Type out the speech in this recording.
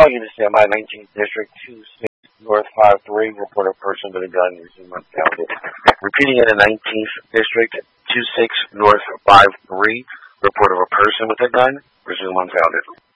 Unit Standby, 19th District, 26 North 53, report a person with a gun, resume unfounded. Repeating it in 19th District, 26 North 53, report of a person with a gun, resume unfounded.